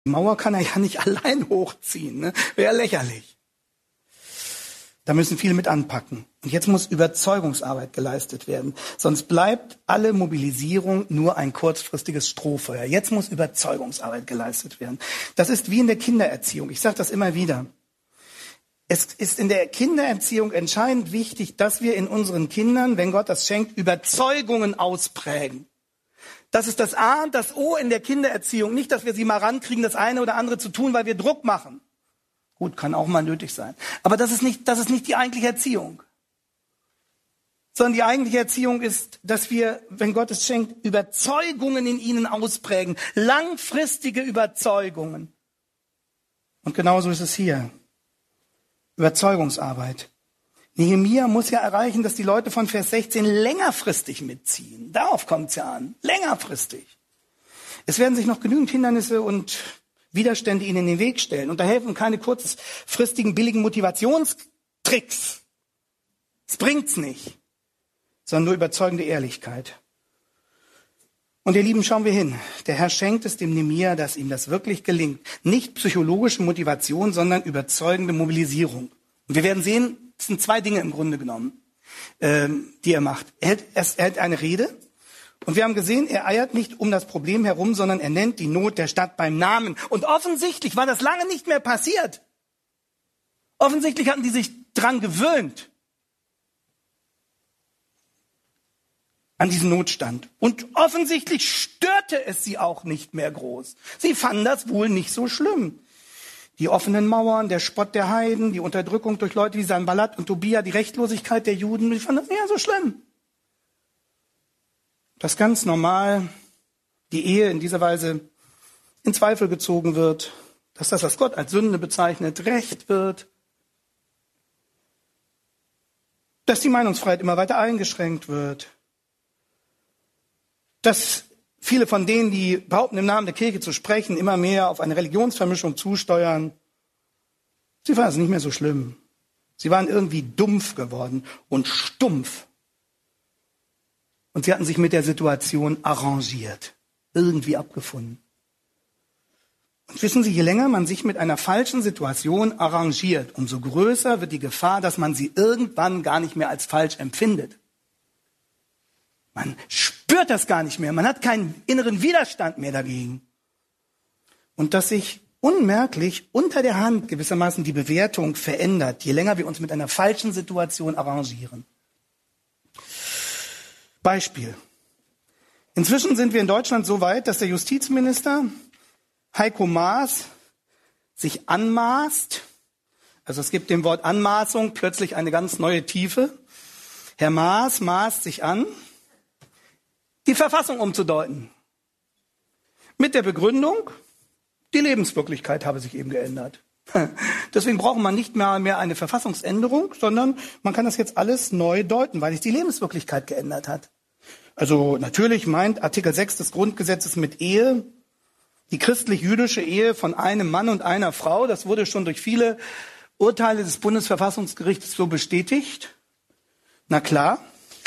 Die Mauer kann er ja nicht allein hochziehen, ne? Wäre lächerlich. Da müssen viele mit anpacken. Und jetzt muss Überzeugungsarbeit geleistet werden. Sonst bleibt alle Mobilisierung nur ein kurzfristiges Strohfeuer. Jetzt muss Überzeugungsarbeit geleistet werden. Das ist wie in der Kindererziehung. Ich sage das immer wieder. Es ist in der Kindererziehung entscheidend wichtig, dass wir in unseren Kindern, wenn Gott das schenkt, Überzeugungen ausprägen. Das ist das A und das O in der Kindererziehung. Nicht, dass wir sie mal rankriegen, das eine oder andere zu tun, weil wir Druck machen. Gut, kann auch mal nötig sein. Aber das ist nicht die eigentliche Erziehung. Sondern die eigentliche Erziehung ist, dass wir, wenn Gott es schenkt, Überzeugungen in ihnen ausprägen. Langfristige Überzeugungen. Und genauso ist es hier. Überzeugungsarbeit. Nehemia muss ja erreichen, dass die Leute von Vers 16 längerfristig mitziehen. Darauf kommt es ja an. Längerfristig. Es werden sich noch genügend Hindernisse und Widerstände ihnen in den Weg stellen. Und da helfen keine kurzfristigen, billigen Motivationstricks. Es bringt's nicht. Sondern nur überzeugende Ehrlichkeit. Und ihr Lieben, schauen wir hin. Der Herr schenkt es dem Nehemia, dass ihm das wirklich gelingt. Nicht psychologische Motivation, sondern überzeugende Mobilisierung. Und wir werden sehen, es sind zwei Dinge im Grunde genommen, die er macht. Er hält eine Rede. Und wir haben gesehen, er eiert nicht um das Problem herum, sondern er nennt die Not der Stadt beim Namen. Und offensichtlich war das lange nicht mehr passiert. Offensichtlich hatten die sich dran gewöhnt. An diesen Notstand. Und offensichtlich störte es sie auch nicht mehr groß. Sie fanden das wohl nicht so schlimm. Die offenen Mauern, der Spott der Heiden, die Unterdrückung durch Leute wie Sanballat und Tobia, die Rechtlosigkeit der Juden, die fanden das nicht so schlimm. Dass ganz normal die Ehe in dieser Weise in Zweifel gezogen wird, dass das, was Gott als Sünde bezeichnet, Recht wird, dass die Meinungsfreiheit immer weiter eingeschränkt wird, dass viele von denen, die behaupten, im Namen der Kirche zu sprechen, immer mehr auf eine Religionsvermischung zusteuern. Sie fanden es nicht mehr so schlimm. Sie waren irgendwie dumpf geworden und stumpf. Und sie hatten sich mit der Situation arrangiert, irgendwie abgefunden. Und wissen Sie, je länger man sich mit einer falschen Situation arrangiert, umso größer wird die Gefahr, dass man sie irgendwann gar nicht mehr als falsch empfindet. Man spürt das gar nicht mehr. Man hat keinen inneren Widerstand mehr dagegen. Und dass sich unmerklich unter der Hand gewissermaßen die Bewertung verändert, je länger wir uns mit einer falschen Situation arrangieren. Beispiel. Inzwischen sind wir in Deutschland so weit, dass der Justizminister Heiko Maas sich anmaßt, also es gibt dem Wort Anmaßung plötzlich eine ganz neue Tiefe. Herr Maas maßt sich an, die Verfassung umzudeuten. Mit der Begründung, die Lebenswirklichkeit habe sich eben geändert. Deswegen braucht man nicht mehr eine Verfassungsänderung, sondern man kann das jetzt alles neu deuten, weil sich die Lebenswirklichkeit geändert hat. Also natürlich meint Artikel 6 des Grundgesetzes mit Ehe die christlich-jüdische Ehe von einem Mann und einer Frau. Das wurde schon durch viele Urteile des Bundesverfassungsgerichts so bestätigt. Na klar.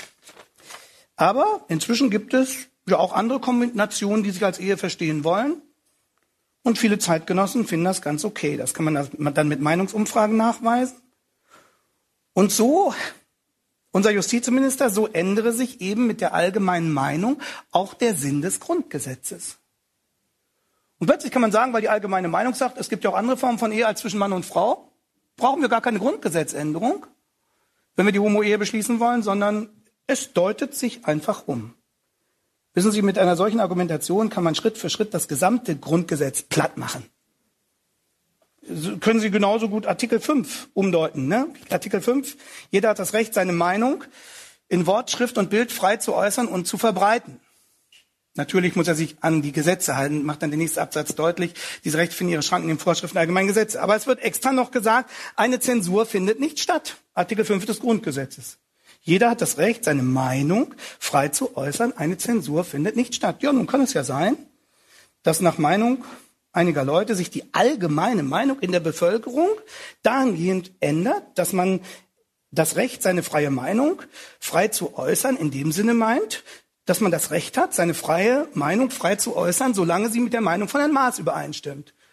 Aber inzwischen gibt es ja auch andere Kombinationen, die sich als Ehe verstehen wollen. Und viele Zeitgenossen finden das ganz okay. Das kann man dann mit Meinungsumfragen nachweisen. Und so, unser Justizminister, so ändere sich eben mit der allgemeinen Meinung auch der Sinn des Grundgesetzes. Und plötzlich kann man sagen, weil die allgemeine Meinung sagt, es gibt ja auch andere Formen von Ehe als zwischen Mann und Frau, brauchen wir gar keine Grundgesetzänderung, wenn wir die Homo-Ehe beschließen wollen, sondern es deutet sich einfach um. Wissen Sie, mit einer solchen Argumentation kann man Schritt für Schritt das gesamte Grundgesetz platt machen. Können Sie genauso gut Artikel 5 umdeuten, ne? Artikel 5, jeder hat das Recht, seine Meinung in Wort, Schrift und Bild frei zu äußern und zu verbreiten. Natürlich muss er sich an die Gesetze halten, macht dann der nächste Absatz deutlich, diese Rechte finden ihre Schranken in den Vorschriften der allgemeinen Gesetze. Aber es wird extra noch gesagt, eine Zensur findet nicht statt. Artikel 5 des Grundgesetzes. Jeder hat das Recht, seine Meinung frei zu äußern. Eine Zensur findet nicht statt. Ja, nun kann es ja sein, dass nach Meinung einiger Leute sich die allgemeine Meinung in der Bevölkerung dahingehend ändert, dass man das Recht, seine freie Meinung frei zu äußern, in dem Sinne meint, dass man das Recht hat, seine freie Meinung frei zu äußern, solange sie mit der Meinung von Herrn Maas übereinstimmt.